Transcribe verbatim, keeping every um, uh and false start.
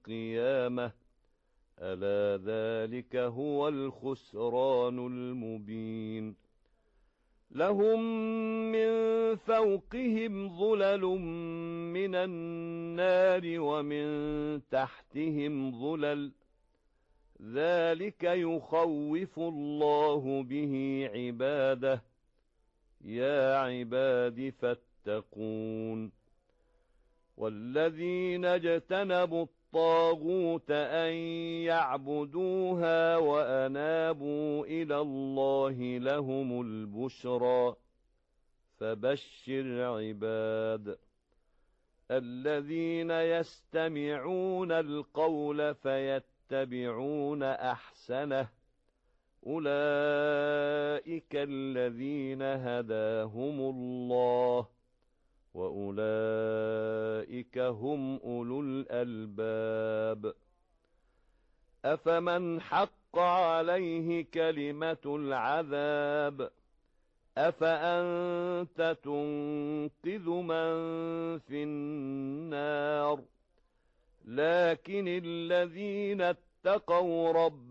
القيامة ألا ذلك هو الخسران المبين لهم من فوقهم ظلل من النار ومن تحتهم ظلل ذلك يخوف الله به عباده يا عباد فاتقون والذين اجتنبوا الطاغوت أن يعبدوها وأنابوا إلى الله لهم البشرى فبشر عباد الذين يستمعون القول فيتبعون أحسنه أولئك الذين هداهم الله وأولئك هم أولو الألباب أفمن حق عليه كلمة العذاب أفأنت تنقذ من في النار لكن الذين اتقوا ربهم